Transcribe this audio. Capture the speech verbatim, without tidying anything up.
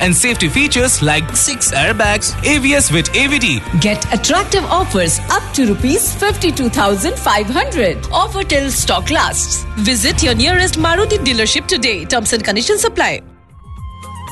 and safety features like six airbags, A B S with A V D. Get attractive offers up to rupees fifty-two thousand five hundred. Offer till stock lasts. Visit your nearest Maruti dealership today. Terms and conditions apply.